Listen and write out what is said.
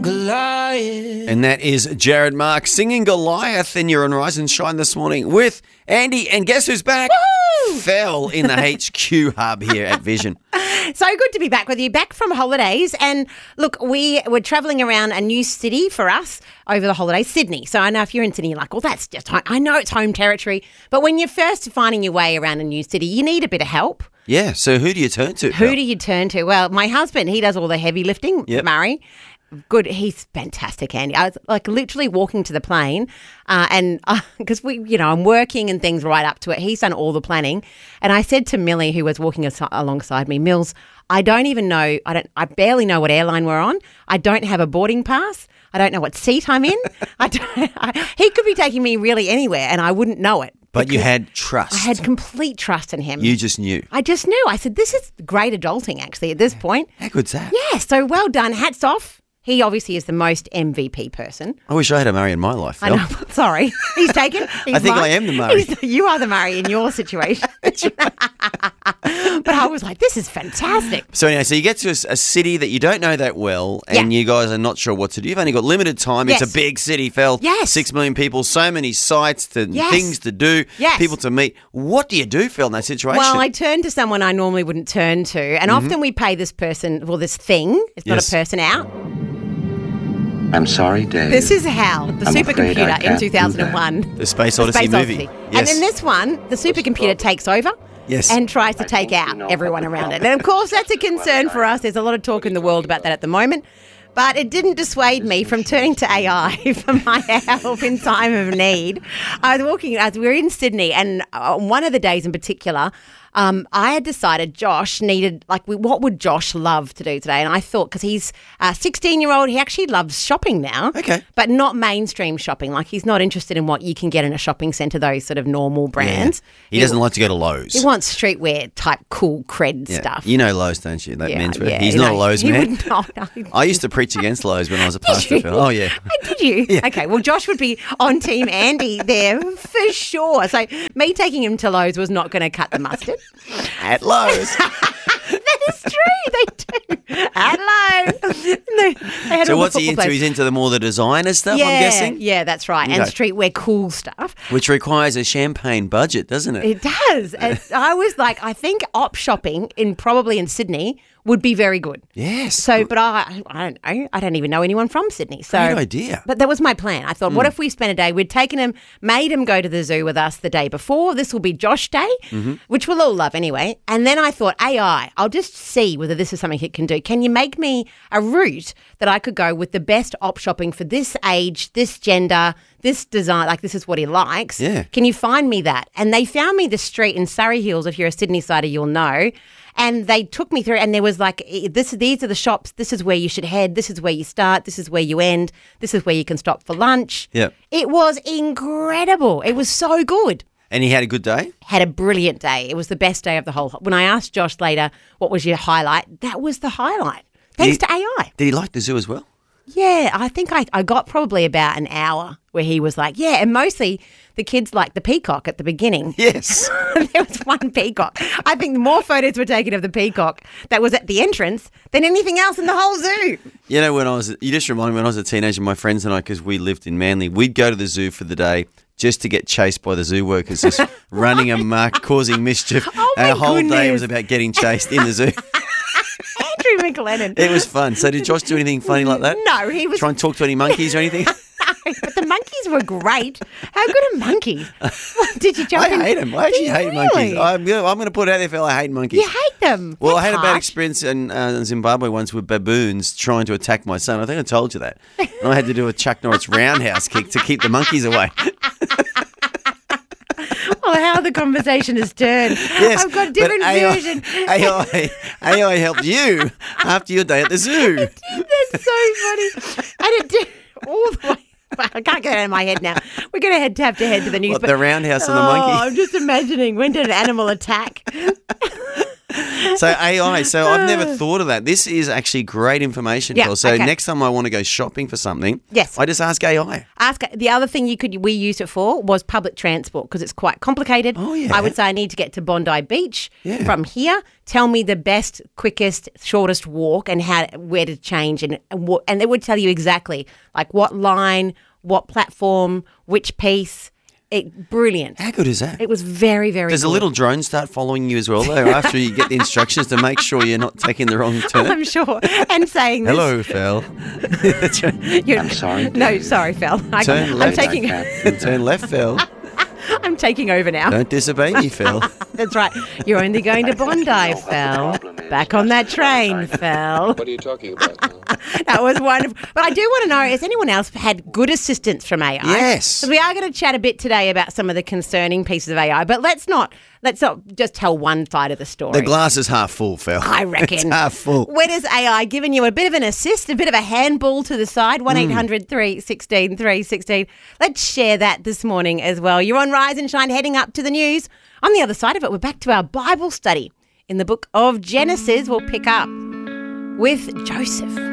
Goliath. And that is Jared Mark singing Goliath, and you're on Rise and Shine this morning with Andy. And guess who's back? Woo! Fell in the HQ hub here at Vision. So good to be back with you, back from holidays. And look, we were travelling around a new city for us over the holidays, Sydney. So I know if you're in Sydney, you're like, well, that's just home. I know it's home territory. But when you're first finding your way around a new city, you need a bit of help. Yeah, so who do you turn to? Who do you turn to? Well, my husband, he does all the heavy lifting, Yep. Murray. Good. He's fantastic, Andy. I was like literally walking to the plane and because I'm working and things right up to it. He's done all the planning. And I said to Millie, who was walking alongside me, Mills, I barely know what airline we're on. I don't have a boarding pass. I don't know what seat I'm in. He could be taking me really anywhere and I wouldn't know it. But you had trust. I had complete trust in him. You just knew. I just knew. I said, this is great adulting, actually, at this point. How good's that? Yeah, so well done. Hats off. He obviously is the most MVP person. I wish I had a Murray in my life, Phil. I know. Sorry. He's taken. I think I am the Murray. You are the Murray in your situation. But I was like, this is fantastic. So anyway, so you get to a city that you don't know that well, and you guys are not sure what to do. You've only got limited time. Yes. It's a big city, Phil. Yes. 6 million people, so many sites, things to do, Yes. people to meet. What do you do, Phil, in that situation? Well, I turned to someone I normally wouldn't turn to. And often we pay this person, this thing, it's not Yes. a person, out. I'm sorry, Dave. This is Hal, the I'm afraid I supercomputer in can't do 2001. The Space Odyssey Space movie. Odyssey. And in this one, the supercomputer takes over. Yes. And tries to take out everyone around it. And of course, that's a concern for us. There's a lot of talk in the world about that at the moment. But it didn't dissuade me from turning to AI for my help in time of need. I was walking, as we were in Sydney, and on one of the days in particular, I had decided Josh needed, what would Josh love to do today? And I thought, because he's a 16-year-old, he actually loves shopping now. Okay. But not mainstream shopping. Like, he's not interested in what you can get in a shopping centre, those sort of normal brands. He doesn't like to go to Lowe's. He wants streetwear type cool cred stuff. You know Lowe's, don't you? That menswear. Yeah, He's not a Lowe's man. Wouldn't, no. I used to preach against Lowe's when I was a pastor, Phil. Oh, yeah. Did you? Yeah. Okay, well, Josh would be on Team Andy there for sure. So me taking him to Lowe's was not going to cut the mustard. At Lowe's. That is true. They do. At Lowe's. They had So all the what's he football into? players. He's into the more the designer stuff, I'm guessing? Yeah, that's right. And Okay. streetwear cool stuff. Which requires a champagne budget, doesn't it? It does. And I was like, I think op shopping probably in Sydney would be very good. Yes. So, but I don't know. I don't even know anyone from Sydney. So, Great idea. But that was my plan. I thought, what if we spent a day? We'd taken him, made him go to the zoo with us the day before. This will be Josh Day, which we'll all love anyway. And then I thought, AI, I'll just see whether this is something it can do. Can you make me a route that I could go with the best op shopping for this age, this gender, this design? Like, this is what he likes. Yeah. Can you find me that? And they found me the street in Surrey Hills. If you're a Sydney sider, you'll know. And they took me through, and there was like, these are the shops. This is where you should head. This is where you start. This is where you end. This is where you can stop for lunch. Yep. It was incredible. It was so good. And he had a good day? Had a brilliant day. It was the best day of the whole. When I asked Josh later, what was your highlight? That was the highlight. Thanks to AI. Did he like the zoo as well? Yeah, I think I got probably about an hour where he was like, yeah, and mostly the kids liked the peacock at the beginning. Yes. There was one peacock. I think more photos were taken of the peacock that was at the entrance than anything else in the whole zoo. You know, you just reminded me when I was a teenager, my friends and I, because we lived in Manly, we'd go to the zoo for the day just to get chased by the zoo workers, just running amok, causing mischief. Oh, my Our whole day goodness. was about getting chased in the zoo. Andrew McLennan. It was fun. So did Josh do anything funny like that? No, he was. Try and talk to any monkeys or anything? But the monkeys were great. How good are monkeys? What, did you jump in? I hate them. I actually Did you hate monkeys. really? I'm going to put it out there, Phil. I hate monkeys. You hate them. Well, That's I had a bad harsh. experience in Zimbabwe once with baboons trying to attack my son. I think I told you that. And I had to do a Chuck Norris roundhouse kick to keep the monkeys away. Well, how the conversation has turned. Yes, I've got a but different version. AI helped you after your day at the zoo. That's so funny. And it did all the way. I can't get it out of my head now. We're going to have to head to the news. What, but- the roundhouse and the Oh, monkey? I'm just imagining when did an animal attack? So AI. So I've never thought of that. This is actually great information, Yeah, Phil. So okay. next time I want to go shopping for something, Yes. I just ask AI. The other thing we used it for was public transport because it's quite complicated. Oh, yeah. I would say I need to get to Bondi Beach Yeah. from here. Tell me the best, quickest, shortest walk and where to change and it would tell you exactly like what line, what platform, which piece. Brilliant. How good is that? It was very, very Does good. a little drone start following you as well, though, after you get the instructions to make sure you're not taking the wrong turn? I'm sure. And saying this. Hello, Phil. I'm sorry, No, Dave. sorry, Phil. Turn I'm left. taking Turn left, Phil. I'm taking over now. Don't disobey me, Phil. That's right. You're only going to Bondi, what the Phil. problem is. Back on that train, Phil. What are you talking about? That was wonderful. But I do want to know, has anyone else had good assistance from AI? Yes. 'Cause we are going to chat a bit today about some of the concerning pieces of AI, but let's not just tell one side of the story. The glass is half full, Phil. I reckon. It's half full. Where does AI giving you a bit of an assist, a bit of a handball to the side? 1-800-316-316. Let's share that this morning as well. You're on Rise and Shine, heading up to the news. On the other side of it, we're back to our Bible study in the book of Genesis. We'll pick up with Joseph.